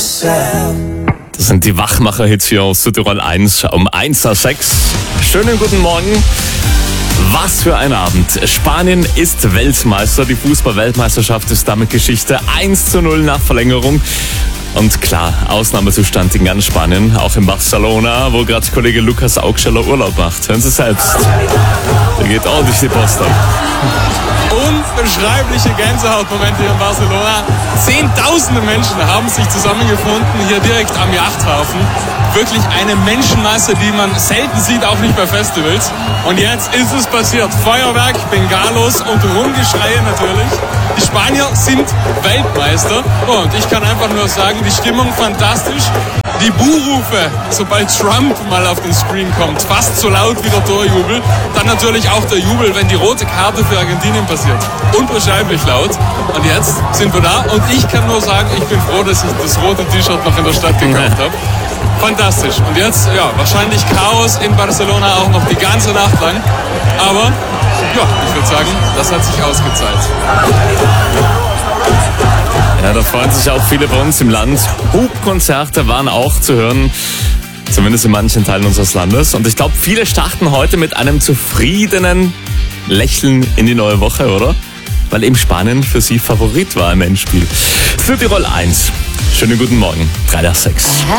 Das sind die Wachmacher-Hits hier aus Südtirol 1 um 1:06. Schönen guten Morgen. Was für ein Abend. Spanien ist Weltmeister. Die Fußball-Weltmeisterschaft ist damit Geschichte. 1:0 nach Verlängerung. Und klar, Ausnahmezustand in ganz Spanien, auch in Barcelona, wo gerade Kollege Lukas Augsteller Urlaub macht. Hören Sie selbst. Da geht ordentlich die Post ab. Unbeschreibliche Gänsehautmomente hier in Barcelona. Zehntausende Menschen haben sich zusammengefunden hier direkt am Yachthafen. Wirklich eine Menschenmasse, die man selten sieht, auch nicht bei Festivals. Und jetzt ist es passiert. Feuerwerk, Bengalos und Rumgeschreie natürlich. Die Spanier sind Weltmeister. Und ich kann einfach nur sagen, die Stimmung fantastisch. Die Buhrufe, sobald Trump mal auf den Screen kommt, fast so laut wie der Torjubel. Dann natürlich auch der Jubel, wenn die rote Karte für Argentinien passiert. Unbeschreiblich laut. Und jetzt sind wir da. Und ich kann nur sagen, ich bin froh, dass ich das rote T-Shirt noch in der Stadt gekauft habe. Fantastisch. Und jetzt, ja, wahrscheinlich Chaos in Barcelona auch noch die ganze Nacht lang. Aber, ja, ich würde sagen, das hat sich ausgezahlt. Ja, da freuen sich auch viele bei uns im Land. Hubkonzerte waren auch zu hören, zumindest in manchen Teilen unseres Landes. Und ich glaube, viele starten heute mit einem zufriedenen Lächeln in die neue Woche, oder? Weil eben Spanien für sie Favorit war im Endspiel. Südtirol 1. Schönen guten Morgen. 3:06.